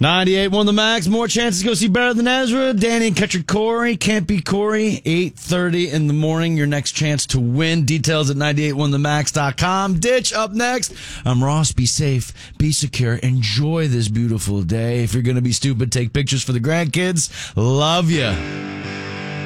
98 won the max. More chances to go see Better Than Ezra. Danny and Catcher Corey. Can't Be Corey. 8:30 in the morning. Your next chance to win. Details at 98wonthemax.com. Ditch up next. I'm Ross. Be safe. Be secure. Enjoy this beautiful day. If you're going to be stupid, take pictures for the grandkids. Love ya.